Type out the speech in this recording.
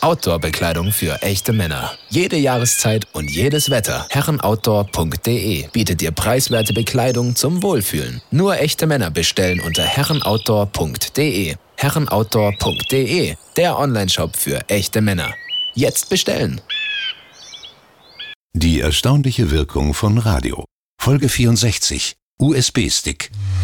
Outdoor-Bekleidung für echte Männer. Jede Jahreszeit und jedes Wetter. herrenoutdoor.de bietet dir preiswerte Bekleidung zum Wohlfühlen. Nur echte Männer bestellen unter herrenoutdoor.de. herrenoutdoor.de, der Onlineshop für echte Männer. Jetzt bestellen! Die erstaunliche Wirkung von Radio. Folge 64. USB-Stick.